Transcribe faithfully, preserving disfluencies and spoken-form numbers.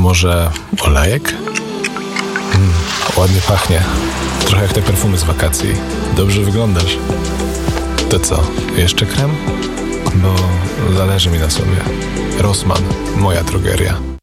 może olejek? Mm, ładnie pachnie. Trochę jak te perfumy z wakacji. Dobrze wyglądasz. To co, jeszcze krem? Bo zależy mi na sobie. Rossmann, moja drogeria.